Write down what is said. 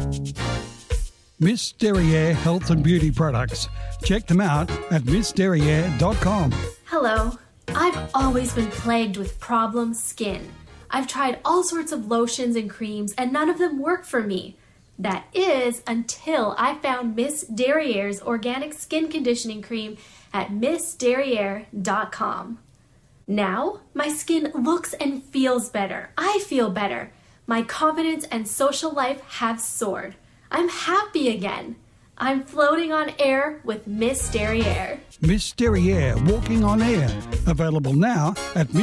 Miss Derriere Health and Beauty Products. Check them out at missderriere.com. Hello. I've always been plagued with problem skin. I've tried all sorts of lotions and creams and none of them work for me. That is until I found Miss Derriere's organic skin conditioning cream at missderriere.com. Now, my skin looks and feels better. I feel better. My confidence and social life have soared. I'm happy again. I'm floating on air with Miss Derriere. Miss Derriere Walking on Air. Available now at